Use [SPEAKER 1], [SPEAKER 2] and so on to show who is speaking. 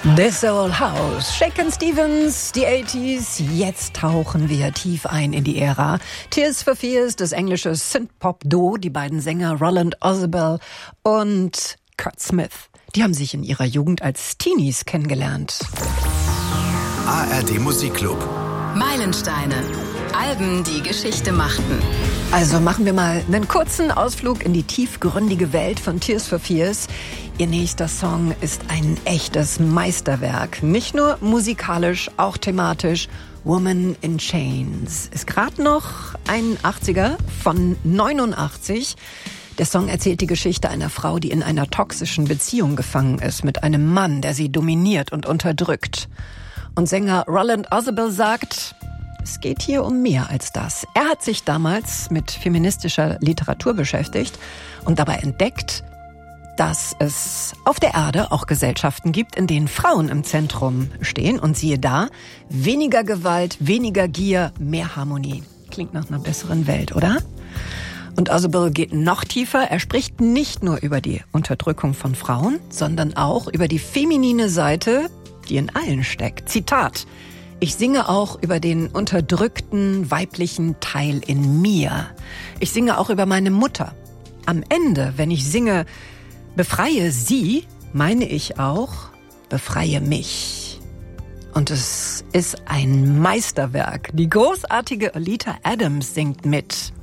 [SPEAKER 1] This Old House, Shakin' Stevens, die 80s. Jetzt tauchen wir tief ein in die Ära Tears for Fears, das englische Synthpop-Duo, die beiden Sänger Roland Orzabal und Kurt Smith. Die haben sich in ihrer Jugend als Teenies kennengelernt.
[SPEAKER 2] ARD Musikclub.
[SPEAKER 3] Meilensteine. Alben, die Geschichte machten.
[SPEAKER 1] Also machen wir mal einen kurzen Ausflug in die tiefgründige Welt von Tears for Fears. Ihr nächster Song ist ein echtes Meisterwerk. Nicht nur musikalisch, auch thematisch. Woman in Chains ist gerade noch ein 80er von 89. Der Song erzählt die Geschichte einer Frau, die in einer toxischen Beziehung gefangen ist mit einem Mann, der sie dominiert und unterdrückt. Und Sänger Roland Orzabal sagt, es geht hier um mehr als das. Er hat sich damals mit feministischer Literatur beschäftigt und dabei entdeckt, dass es auf der Erde auch Gesellschaften gibt, in denen Frauen im Zentrum stehen. Und siehe da, weniger Gewalt, weniger Gier, mehr Harmonie. Klingt nach einer besseren Welt, oder? Und Orzabal geht noch tiefer. Er spricht nicht nur über die Unterdrückung von Frauen, sondern auch über die feminine Seite, die in allen steckt. Zitat: Ich singe auch über den unterdrückten weiblichen Teil in mir. Ich singe auch über meine Mutter. Am Ende, wenn ich singe, befreie sie, meine ich auch, befreie mich. Und es ist ein Meisterwerk. Die großartige Oleta Adams singt mit.